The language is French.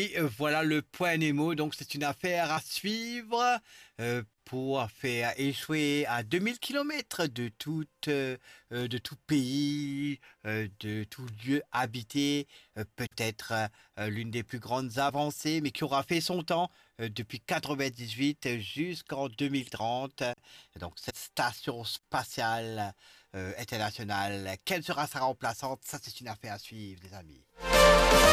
Oui, voilà le point Nemo. Donc, c'est une affaire à suivre pour faire échouer à 2000 kilomètres de tout pays, de tout lieu habité, peut-être l'une des plus grandes avancées, mais qui aura fait son temps depuis 98 jusqu'en 2030. Donc, cette station spatiale internationale, quelle sera sa remplaçante? Ça, c'est une affaire à suivre, les amis.